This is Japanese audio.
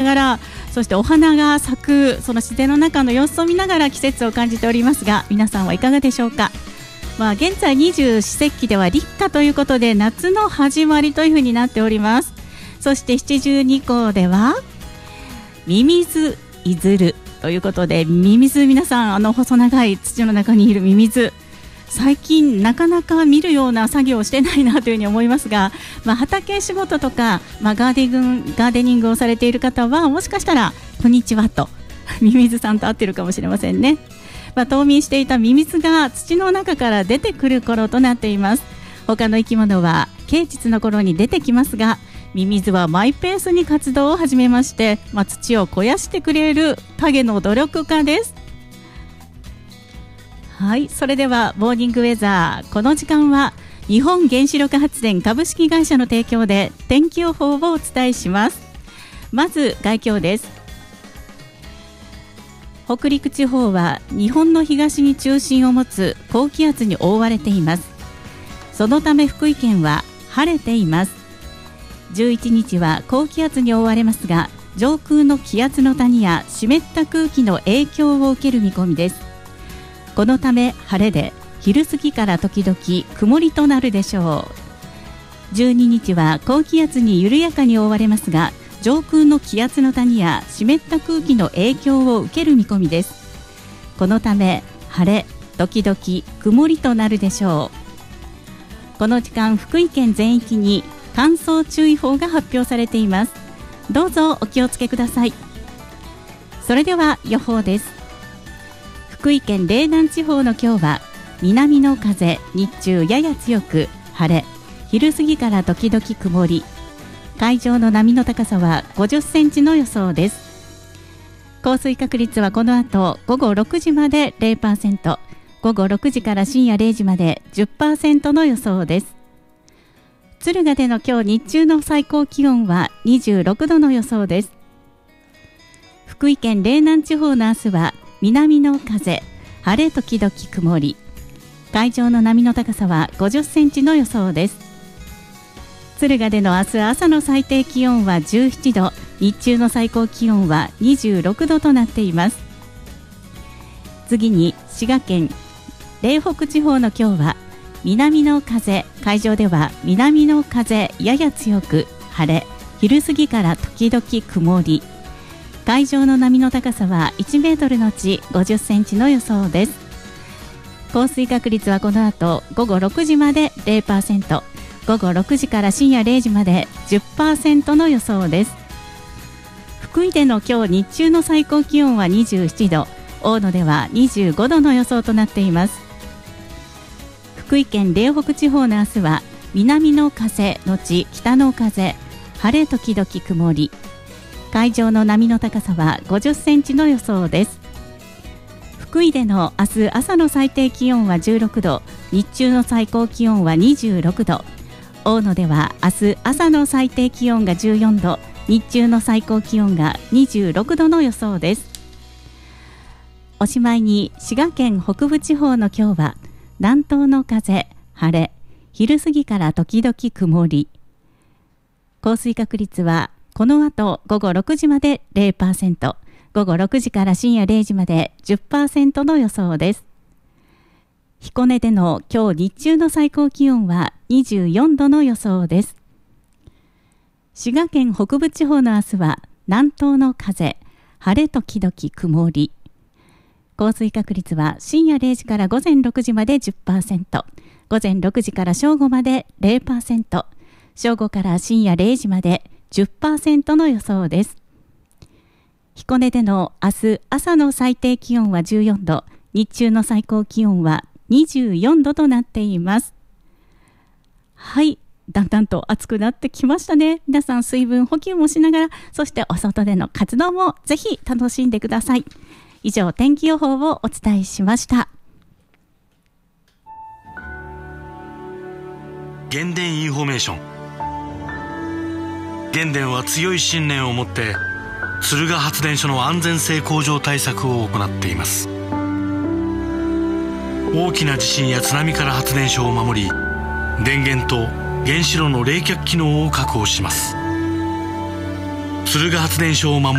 がら、そしてお花が咲くその自然の中の様子を見ながら季節を感じておりますが、皆さんはいかがでしょうか。現在二十四節気では立夏ということで夏の始まりというふうになっております。そして七十二候ではミミズいずるということで、ミミズ、皆さん細長い土の中にいるミミズ、最近なかなか見るような作業をしてないなというふうに思いますが、畑仕事とか、ガーデニングをされている方はもしかしたらこんにちはとミミズさんと会ってるかもしれませんね。冬眠していたミミズが土の中から出てくる頃となっています。他の生き物は啓蟄の頃に出てきますが、ミミズはマイペースに活動を始めまして、土を肥やしてくれる影の努力家です。はい、それではモーニングウェザー、この時間は日本原子力発電株式会社の提供で天気予報をお伝えします。まず概況です。北陸地方は日本の東に中心を持つ高気圧に覆われています。そのため福井県は晴れています。11日は高気圧に覆われますが、上空の気圧の谷や湿った空気の影響を受ける見込みです。このため晴れで昼過ぎから時々曇りとなるでしょう。12日は高気圧に緩やかに覆われますが、上空の気圧の谷や湿った空気の影響を受ける見込みです。このため晴れ時々曇りとなるでしょう。この時間福井県全域に乾燥注意報が発表されています。どうぞお気をつけください。それでは予報です。福井県嶺南地方の今日は南の風、日中やや強く晴れ、昼過ぎから時々曇り、海上の波の高さは50センチの予想です。降水確率はこの後午後6時まで 0%、 午後6時から深夜0時まで 10% の予想です。敦賀での今日日中の最高気温は26度の予想です。福井県嶺南地方の明日は南の風、晴れ時々曇り、海上の波の高さは50センチの予想です。敦賀での明日朝の最低気温は17度、日中の最高気温は26度となっています。次に滋賀県嶺北地方の今日は南の風、海上では南の風やや強く晴れ、昼過ぎから時々曇り、海上の波の高さは1メートルのち50センチの予想です。降水確率はこの後午後6時まで 0%、午後6時から深夜0時まで 10% の予想です。福井での今日日中の最高気温は27度、大野では25度の予想となっています。福井県嶺北地方の明日は南の風のち北の風、晴れ時々曇り、海上の波の高さは50センチの予想です。福井での明日朝の最低気温は16度、日中の最高気温は26度、大野では明日朝の最低気温が14度、日中の最高気温が26度の予想です。おしまいに滋賀県北部地方の今日は南東の風、晴れ、昼過ぎから時々曇り、降水確率はこの後午後6時まで 0%、午後6時から深夜0時まで 10% の予想です。彦根での今日日中の最高気温は24度の予想です。滋賀県北部地方の明日は南東の風、晴れ時々曇り、降水確率は深夜0時から午前6時まで 10%、午前6時から正午まで 0%、正午から深夜0時まで 10% の予想です。彦根での明日朝の最低気温は14度、日中の最高気温は24度となっています。はい、だんだんと暑くなってきましたね。皆さん水分補給もしながら、そしてお外での活動もぜひ楽しんでください。以上、天気予報をお伝えしました。 原電インフォメーション。原電は強い信念を持って敦賀発電所の安全性向上対策を行っています。大きな地震や津波から発電所を守り、電源と原子炉の冷却機能を確保します。敦賀発電所を守る